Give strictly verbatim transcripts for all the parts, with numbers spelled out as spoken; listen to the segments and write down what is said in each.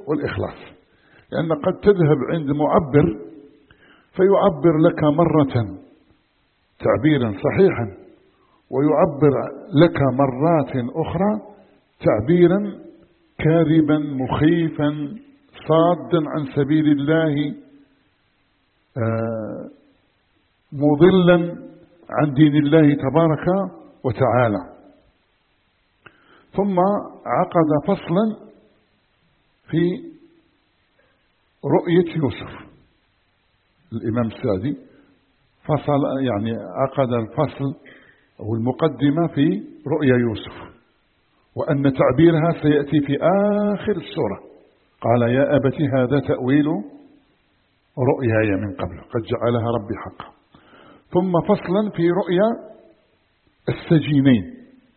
والإخلاص، لأن قد تذهب عند معبر فيعبر لك مرة تعبيرا صحيحا، ويعبر لك مرات أخرى تعبيرا كاذبا مخيفا صادا عن سبيل الله، مضلا عن دين الله تبارك وتعالى. ثم عقد فصلا في رؤية يوسف. الإمام السعدي فصل يعني عقد الفصل أو المقدمة في رؤيا يوسف، وأن تعبيرها سيأتي في آخر السورة. قال يا أبت هذا تأويل رؤياي من قبل قد جعلها ربي حقا. ثم فصلا في رؤيا السجينين،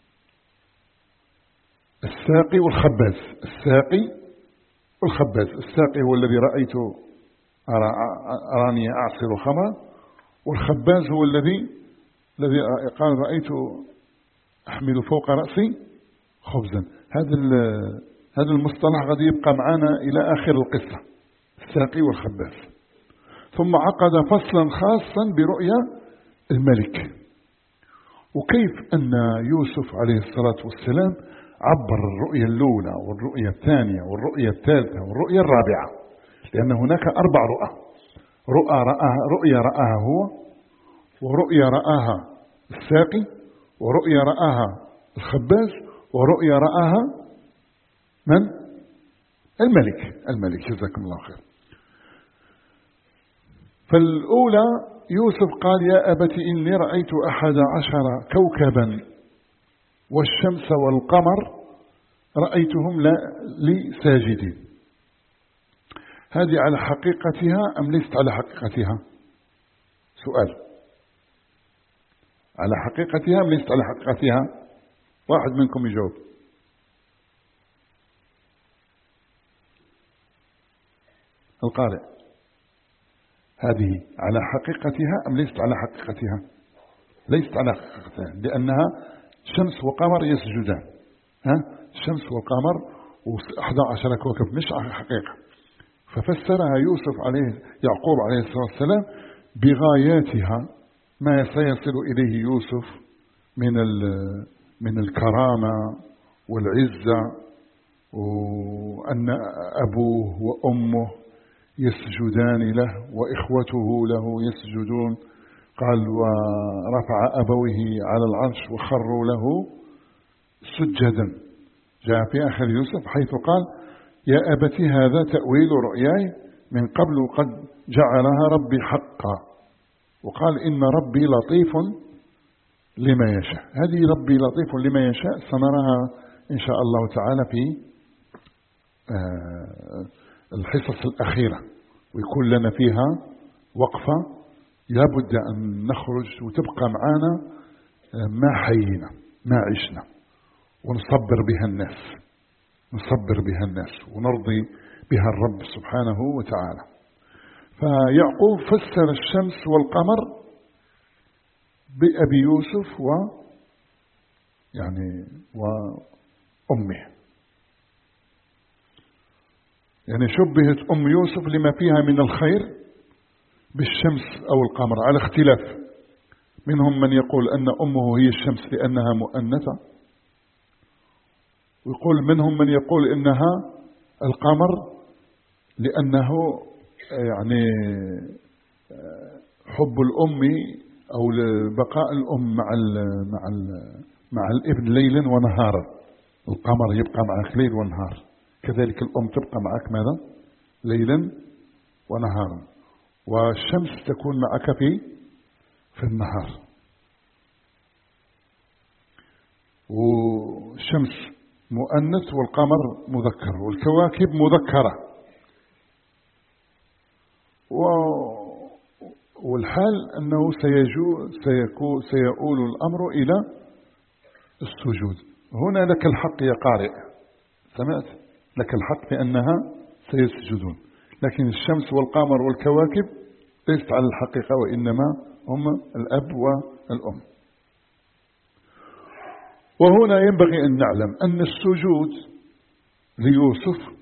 الساقي والخباز. الساقي والخباز، الساقي هو الذي رأيت أراني أعصر خمرا، والخباز هو الذي الذي قال رأيت أحمل فوق رأسي خبزا. هذا هذا المصطلح قد يبقى معنا إلى آخر القصة، الساقي والخباز. ثم عقد فصلا خاصا برؤيا الملك، وكيف أن يوسف عليه الصلاة والسلام عبر الرؤيا الأولى والرؤيا الثانية والرؤيا الثالثة والرؤيا الرابعة، لأن هناك أربع رؤى. رؤى رآها رؤيا رآها هو، ورؤيا رآها الساقي، ورؤيا رآها الخباز، ورؤيا رآها من؟ الملك. الملك جزاكم الله خير. فالأولى يوسف قال يا أبت إني رأيت أحد عشر كوكبا والشمس والقمر رأيتهم لي ساجدين. هذه على حقيقتها أم ليست على حقيقتها؟ سؤال. على حقيقتها أم ليست على حقيقتها؟ واحد منكم يجاوب. القارئ. هذه على حقيقتها أم ليست على حقيقتها؟ ليست على حقيقتها، لأنها شمس وقمر يسجدان. ها؟ الشمس والقمر وأحد عشر كوكب مش على حقيقة. ففسرها يوسف عليه يعقوب عليه الصلاة والسلام بغاياتها، ما سيصل إليه يوسف من من الكرامة والعزة، وأن أبوه وأمه يسجدان له وإخوته له يسجدون. قال ورفع أبويه على العرش وخروا له سجدا. جاء في آخر يوسف حيث قال يا أبت هذا تأويل رؤياي من قبل قد جعلها ربي حقا. وقال إن ربي لطيف لما يشاء. هذه ربي لطيف لما يشاء سنراها إن شاء الله تعالى في الحصص الأخيرة، ويكون لنا فيها وقفة لابد أن نخرج وتبقى معنا ما حيينا ما عشنا، ونصبر بها الناس نصبر بها الناس ونرضي بها الرب سبحانه وتعالى. فيعقوب فسر الشمس والقمر بأبي يوسف و يعني وأمه، يعني شبهت أم يوسف لما فيها من الخير بالشمس أو القمر على اختلاف. منهم من يقول أن أمه هي الشمس لأنها مؤنثة، ويقول منهم من يقول إنها القمر لأنه يعني حب الأم أو بقاء الأم مع ال مع ال مع الابن ليلا ونهارا. القمر يبقى معك ليل ونهار، كذلك الأم تبقى معك ماذا؟ ليلا ونهارا. والشمس تكون معك في في النهار، والشمس مؤنث والقمر مذكر والكواكب مذكرة. والحال أنه سيجو سيكون سيؤول الأمر إلى السجود. هنا لك الحق يا قارئ، سمعت؟ لك الحق بأنها سيسجدون، لكن الشمس والقمر والكواكب ليست على الحقيقة، وإنما هم الأب والأم. وهنا ينبغي أن نعلم أن السجود ليوسف